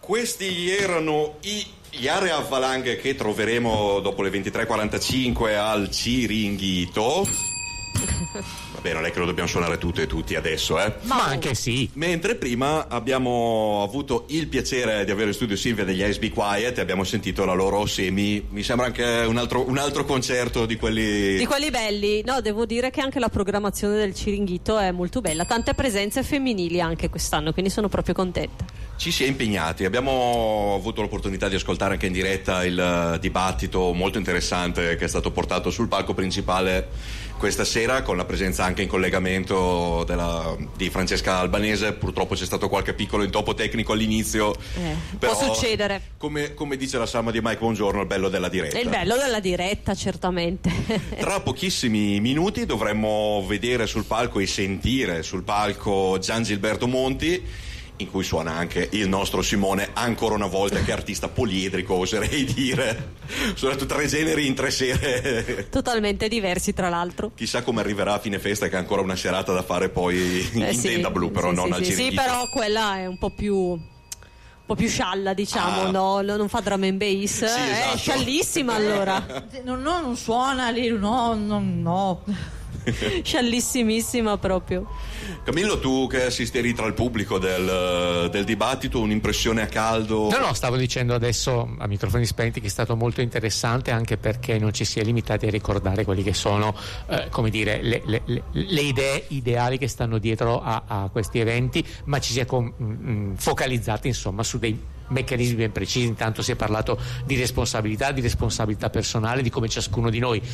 Questi erano gli Area Valanghe che troveremo dopo le 23:45 al Ciringhito. Vabbè, non è che lo dobbiamo suonare tutte e tutti adesso, Ma anche sì. Mentre prima abbiamo avuto il piacere di avere in studio Silvia degli Eyes Be Quiet e abbiamo sentito la loro semi. Mi sembra anche un altro concerto di quelli belli. No, devo dire che anche la programmazione del Ciringhito è molto bella, tante presenze femminili anche quest'anno, quindi sono proprio contenta. Ci si è impegnati, abbiamo avuto l'opportunità di ascoltare anche in diretta il dibattito molto interessante che è stato portato sul palco principale questa sera, con la presenza anche in collegamento di Francesca Albanese. Purtroppo c'è stato qualche piccolo intoppo tecnico all'inizio, però, può succedere. Come dice la salma di Mike Bongiorno, il bello della diretta. È il bello della diretta, certamente. Tra pochissimi minuti dovremmo vedere sul palco e sentire sul palco Gian Gilberto Monti, in cui suona anche il nostro Simone, ancora una volta, che artista poliedrico, oserei dire. Suona tutti 3 generi in 3 sere. Totalmente diversi, tra l'altro. Chissà come arriverà a fine festa, che ha ancora una serata da fare poi in tenda blu, però non al Ciringhito. Sì, però quella è un po' più scialla, diciamo, no? Non fa drum and bass, esatto. È sciallissima allora. Non suona lì, no. Sciallissimissima proprio. Camillo, tu che assistevi tra il pubblico del dibattito, un'impressione a caldo? No, stavo dicendo adesso a microfoni spenti che è stato molto interessante, anche perché non ci si è limitati a ricordare quelli che sono come dire le idee ideali che stanno dietro a questi eventi, ma ci si è focalizzati insomma su dei meccanismi ben precisi. Intanto si è parlato di responsabilità personale, di come ciascuno di noi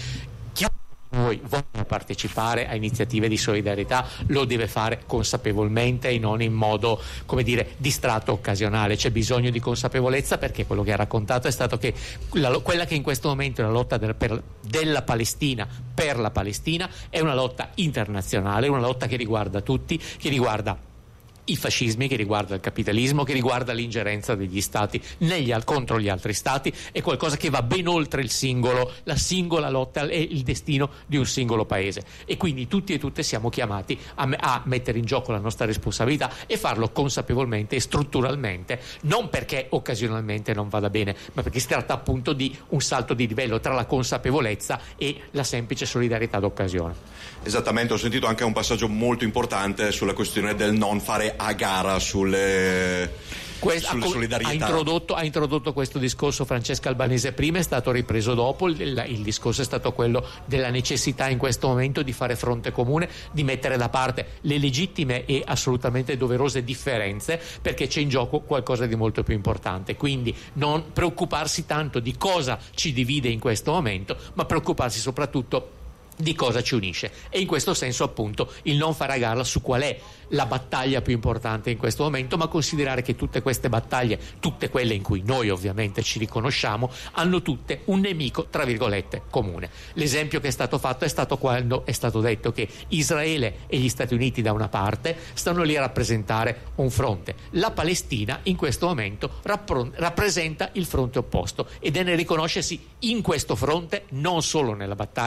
vogliono partecipare a iniziative di solidarietà lo deve fare consapevolmente e non in modo, come dire, distratto, occasionale. C'è bisogno di consapevolezza, perché quello che ha raccontato è stato che quella che in questo momento è la lotta della Palestina per la Palestina è una lotta internazionale, una lotta che riguarda tutti, che riguarda i fascismi, che riguarda il capitalismo, che riguarda l'ingerenza degli stati contro gli altri stati. È qualcosa che va ben oltre la singola lotta e il destino di un singolo paese, e quindi tutti e tutte siamo chiamati a mettere in gioco la nostra responsabilità e farlo consapevolmente e strutturalmente, non perché occasionalmente non vada bene, ma perché si tratta appunto di un salto di livello tra la consapevolezza e la semplice solidarietà d'occasione. Esattamente, ho sentito anche un passaggio molto importante sulla questione del non fare a gara sulle solidarietà. Ha introdotto questo discorso Francesca Albanese prima, è stato ripreso dopo. Il discorso è stato quello della necessità in questo momento di fare fronte comune, di mettere da parte le legittime e assolutamente doverose differenze, perché c'è in gioco qualcosa di molto più importante. Quindi non preoccuparsi tanto di cosa ci divide in questo momento, ma preoccuparsi soprattutto di cosa ci unisce. E in questo senso appunto il non fare a gara su qual è la battaglia più importante in questo momento, ma considerare che tutte queste battaglie, tutte quelle in cui noi ovviamente ci riconosciamo, hanno tutte un nemico tra virgolette comune. L'esempio che è stato fatto è stato quando è stato detto che Israele e gli Stati Uniti da una parte stanno lì a rappresentare un fronte, la Palestina in questo momento rappresenta il fronte opposto, ed è nel riconoscersi in questo fronte, non solo nella battaglia